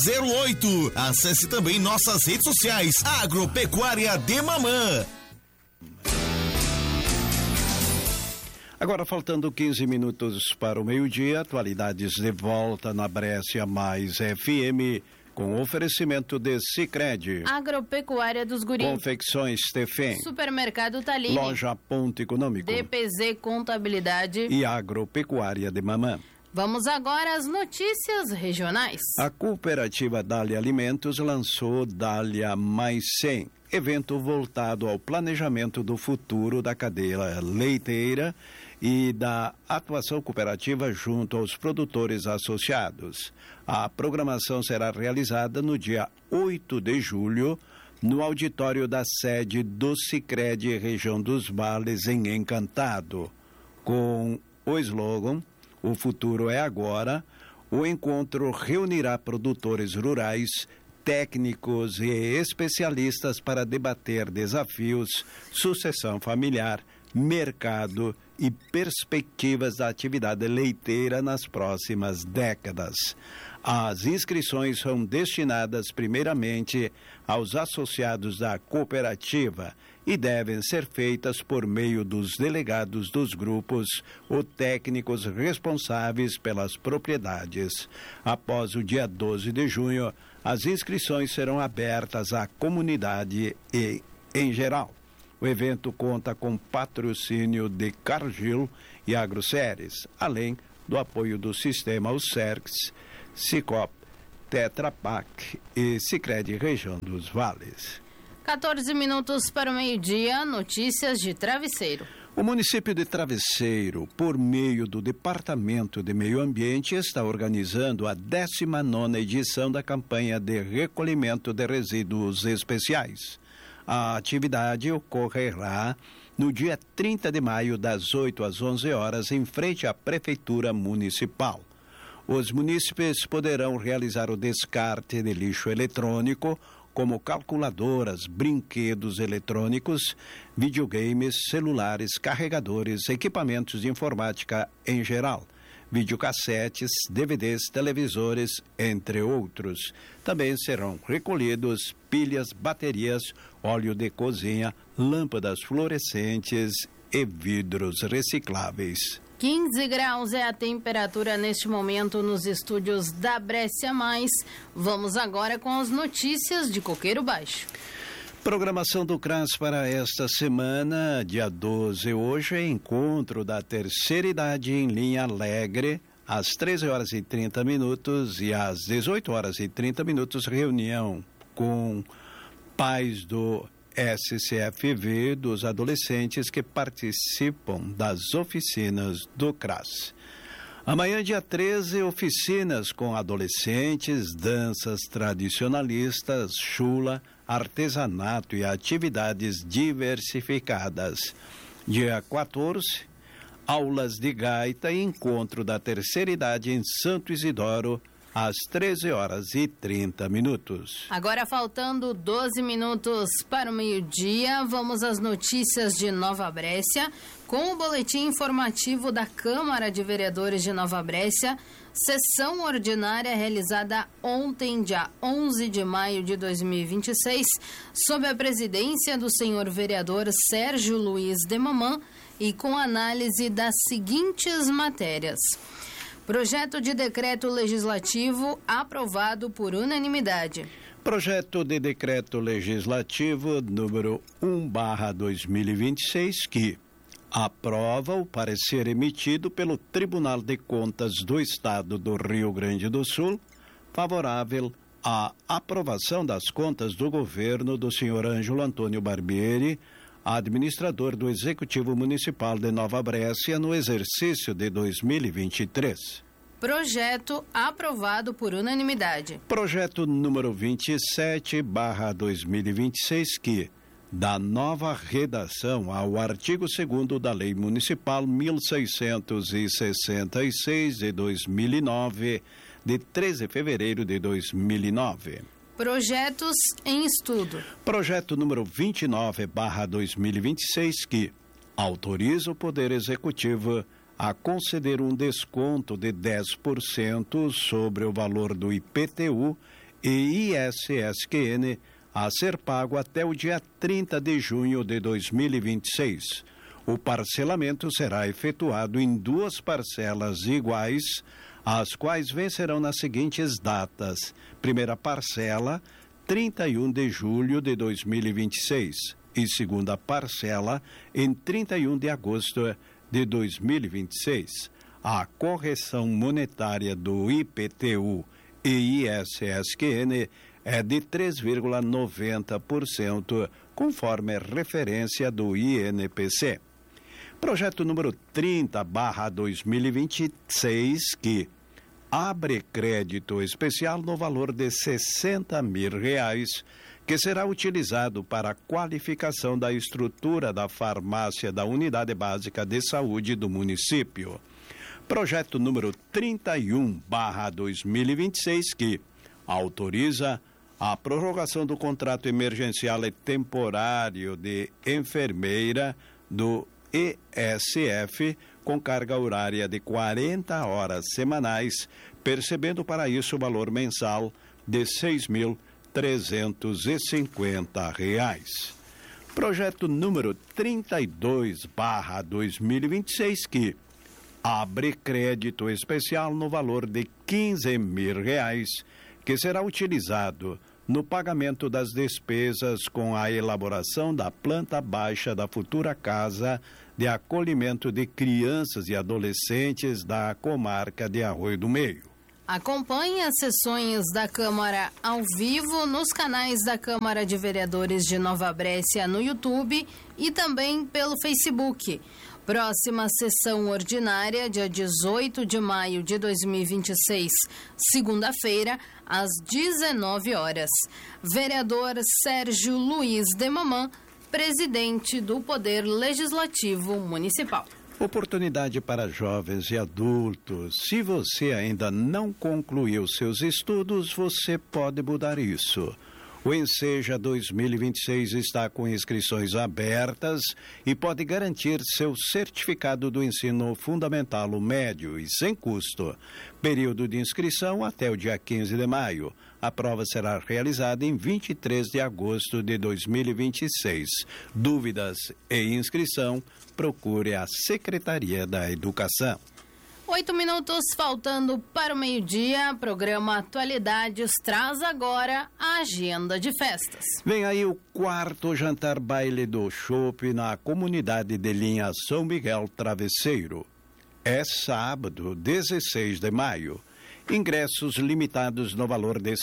08. Acesse também nossas redes sociais. Agropecuária de Mamã. Agora, faltando 15 minutos para o meio-dia, atualidades de volta na Brescia Mais FM, com oferecimento de Sicredi. Agropecuária dos Guris. Confecções Tefém. Supermercado Taline. Loja Ponto Econômico. DPZ Contabilidade. E Agropecuária de Mamã. Vamos agora às notícias regionais. A cooperativa Dália Alimentos lançou Dália Mais 100, evento voltado ao planejamento do futuro da cadeia leiteira e da atuação cooperativa junto aos produtores associados. A programação será realizada no dia 8 de julho, no auditório da sede do Sicredi Região dos Vales, em Encantado, com o slogan "O futuro é agora". O encontro reunirá produtores rurais, técnicos e especialistas para debater desafios, sucessão familiar, mercado e perspectivas da atividade leiteira nas próximas décadas. As inscrições são destinadas primeiramente aos associados da cooperativa e devem ser feitas por meio dos delegados dos grupos ou técnicos responsáveis pelas propriedades. Após o dia 12 de junho, as inscrições serão abertas à comunidade e em geral. O evento conta com patrocínio de Cargill e Agroceres, além do apoio do sistema USERCS, Sicop, Tetra Pak e Sicredi Região dos Vales. 14 minutos para o meio-dia, notícias de Travesseiro. O município de Travesseiro, por meio do Departamento de Meio Ambiente, está organizando a 19ª edição da campanha de recolhimento de resíduos especiais. A atividade ocorrerá no dia 30 de maio, das 8 às 11 horas, em frente à Prefeitura Municipal. Os munícipes poderão realizar o descarte de lixo eletrônico, como calculadoras, brinquedos eletrônicos, videogames, celulares, carregadores, equipamentos de informática em geral, videocassetes, DVDs, televisores, entre outros. Também serão recolhidos pilhas, baterias, óleo de cozinha, lâmpadas fluorescentes e vidros recicláveis. 15 graus é a temperatura neste momento nos estúdios da Brescia Mais. Vamos agora com as notícias de Coqueiro Baixo. Programação do CRAS para esta semana, dia 12, hoje é encontro da terceira idade em Linha Alegre, às 13 horas e 30 minutos e às 18 horas e 30 minutos, reunião com pais do SCFV, dos adolescentes que participam das oficinas do CRAS. Amanhã, dia 13, oficinas com adolescentes, danças tradicionalistas, chula, artesanato e atividades diversificadas. Dia 14, aulas de gaita e encontro da terceira idade em Santo Isidoro, às 13 horas e 30 minutos. Agora, faltando 12 minutos para o meio-dia, vamos às notícias de Nova Brescia, com o boletim informativo da Câmara de Vereadores de Nova Brescia, sessão ordinária realizada ontem, dia 11 de maio de 2026, sob a presidência do senhor vereador Sérgio Luiz de Mamã e com análise das seguintes matérias. Projeto de decreto legislativo aprovado por unanimidade. Projeto de decreto legislativo número 1/2026 que aprova o parecer emitido pelo Tribunal de Contas do Estado do Rio Grande do Sul, favorável à aprovação das contas do governo do senhor Ângelo Antônio Barbieri, administrador do Executivo Municipal de Nova Brescia, no exercício de 2023. Projeto aprovado por unanimidade. Projeto número 27/2026 que dá nova redação ao artigo 2º da Lei Municipal 1666 de 2009, de 13 de fevereiro de 2009. Projetos em estudo. Projeto número 29/2026 que autoriza o Poder Executivo a conceder um desconto de 10% sobre o valor do IPTU e ISSQN a ser pago até o dia 30 de junho de 2026. O parcelamento será efetuado em 2 parcelas iguais, as quais vencerão nas seguintes datas. Primeira parcela, 31 de julho de 2026 e segunda parcela em 31 de agosto de 2026. A correção monetária do IPTU e ISSQN é de 3,90%, conforme referência do INPC. Projeto número 30/2026, que abre crédito especial no valor de R$60 mil, que será utilizado para a qualificação da estrutura da farmácia da Unidade Básica de Saúde do município. Projeto número 31/2026, que autoriza a prorrogação do contrato emergencial e temporário de enfermeira do ESF com carga horária de 40 horas semanais, percebendo para isso o valor mensal de R$ 6.350. Projeto número 32/2026, que abre crédito especial no valor de R$ 15 mil, que será utilizado no pagamento das despesas com a elaboração da planta baixa da futura Casa de Acolhimento de Crianças e Adolescentes da comarca de Arroio do Meio. Acompanhe as sessões da Câmara ao vivo nos canais da Câmara de Vereadores de Nova Brécia no YouTube e também pelo Facebook. Próxima sessão ordinária, dia 18 de maio de 2026, segunda-feira, às 19 horas. Vereador Sérgio Luiz de Mamã, presidente do Poder Legislativo Municipal. Oportunidade para jovens e adultos. Se você ainda não concluiu seus estudos, você pode mudar isso. O Enseja 2026 está com inscrições abertas e pode garantir seu certificado do ensino fundamental ou médio e sem custo. Período de inscrição até o dia 15 de maio. A prova será realizada em 23 de agosto de 2026. Dúvidas e inscrição, procure a Secretaria da Educação. 8 minutos faltando para o meio-dia. Programa Atualidades traz agora a agenda de festas. Vem aí o 4º jantar baile do chopp na comunidade de linha São Miguel Travesseiro. É sábado, 16 de maio. Ingressos limitados no valor de R$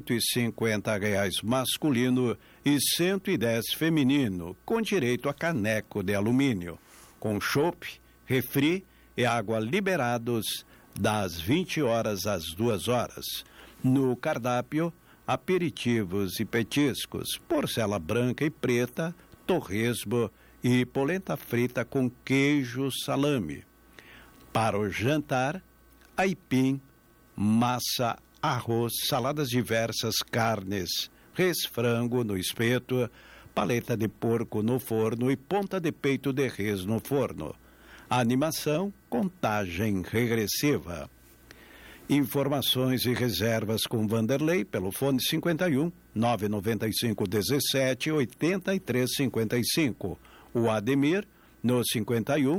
150 masculino e R$ 110 feminino, com direito a caneco de alumínio, com chopp, refri e água liberados das 20 horas às 2 horas. No cardápio, aperitivos e petiscos, porcela branca e preta, torresmo e polenta frita com queijo salame. Para o jantar, aipim, massa, arroz, saladas diversas, carnes, res, frango no espeto, paleta de porco no forno e ponta de peito de res no forno. Animação, contagem regressiva. Informações e reservas com Vanderlei pelo fone 51 995 17 83 55. O Ademir no 51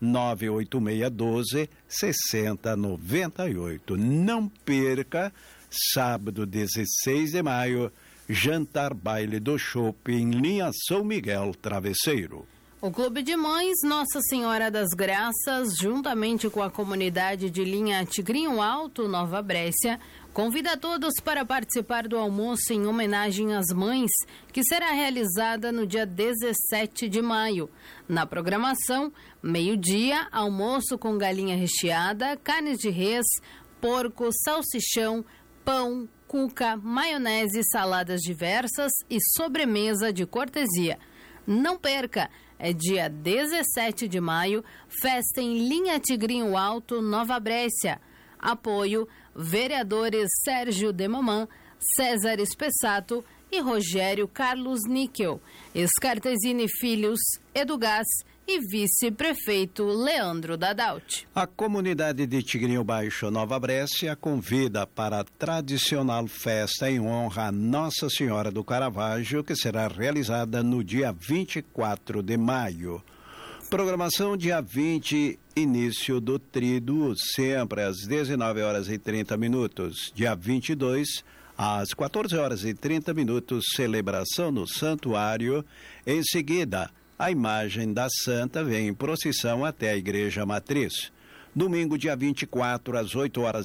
986 12 60 98. Não perca, sábado 16 de maio, jantar baile do chopp em linha São Miguel Travesseiro. O Clube de Mães Nossa Senhora das Graças, juntamente com a comunidade de linha Tigrinho Alto, Nova Brécia, convida todos para participar do almoço em homenagem às mães, que será realizada no dia 17 de maio. Na programação, meio-dia, almoço com galinha recheada, carnes de res, porco, salsichão, pão, cuca, maionese, saladas diversas e sobremesa de cortesia. Não perca! É dia 17 de maio, festa em linha Tigrinho Alto, Nova Brécia. Apoio, vereadores Sérgio de Mamã, César Espessato e Rogério Carlos Níquel. Escartesini Filhos, Edugás e vice-prefeito Leandro Dadalt. A comunidade de Tigrinho Baixo, Nova Brécia, convida para a tradicional festa em honra a Nossa Senhora do Caravaggio, que será realizada no dia 24 de maio. Programação dia 20, início do Tríduo, sempre às 19h30. Dia 22, às 14h30, celebração no santuário. Em seguida, a imagem da Santa vem em procissão até a Igreja Matriz. Domingo, dia 24, às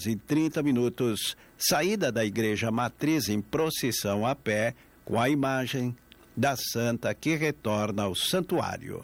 8h30, saída da Igreja Matriz em procissão a pé, com a imagem da Santa que retorna ao santuário.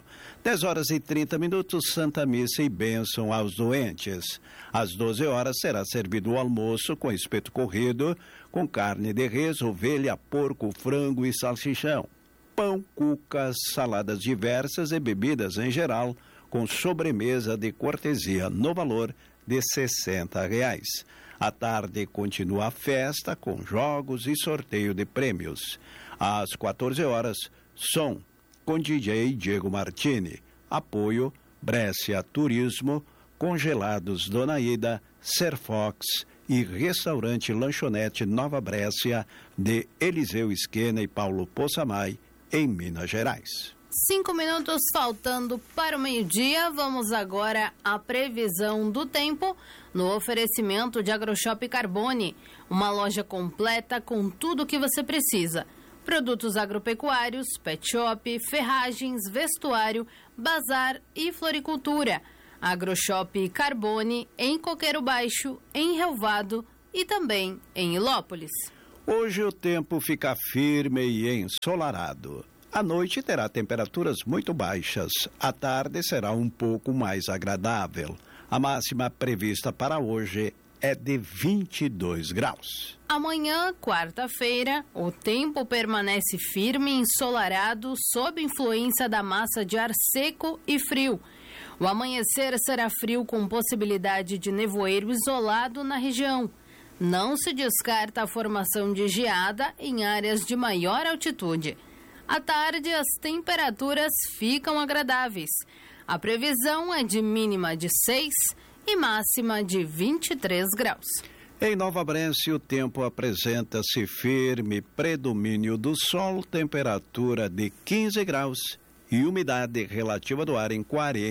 10h30, Santa Missa e bênção aos doentes. Às 12h será servido o almoço com espeto corrido, com carne de res, ovelha, porco, frango e salsichão. Pão, cucas, saladas diversas e bebidas em geral, com sobremesa de cortesia no valor de R$60. À tarde continua a festa com jogos e sorteio de prêmios. Às 14h, som com DJ Diego Martini. Apoio Brécia Turismo, Congelados Dona Ida, Serfox e Restaurante Lanchonete Nova Brécia de Eliseu Esquena e Paulo Poçamai, em Minas Gerais. 5 minutos faltando para o meio-dia. Vamos agora à previsão do tempo no oferecimento de AgroShop Carbone, uma loja completa com tudo o que você precisa. Produtos agropecuários, pet shop, ferragens, vestuário, bazar e floricultura. AgroShop Carbone em Coqueiro Baixo, em Relvado e também em Ilópolis. Hoje o tempo fica firme e ensolarado. À noite terá temperaturas muito baixas. À tarde será um pouco mais agradável. A máxima prevista para hoje é de 22 graus. Amanhã, quarta-feira, o tempo permanece firme e ensolarado sob influência da massa de ar seco e frio. O amanhecer será frio com possibilidade de nevoeiro isolado na região. Não se descarta a formação de geada em áreas de maior altitude. À tarde, as temperaturas ficam agradáveis. A previsão é de mínima de 6 e máxima de 23 graus. Em Nova Brécia, o tempo apresenta-se firme, predomínio do sol, temperatura de 15 graus e umidade relativa do ar em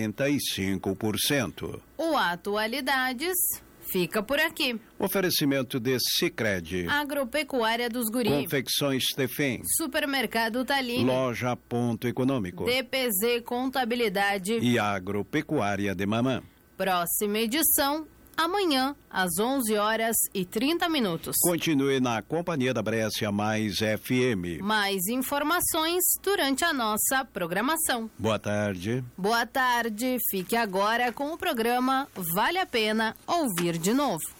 45%. O Atualidades fica por aqui. Oferecimento de Sicredi, Agropecuária dos Guri, Confecções Tefém, Supermercado Taline, Loja Ponto Econômico, DPZ Contabilidade e Agropecuária de Mamã. Próxima edição, amanhã, às 11h30. Continue na Companhia da Brécia Mais FM. Mais informações durante a nossa programação. Boa tarde. Boa tarde. Fique agora com o programa Vale a Pena Ouvir de Novo.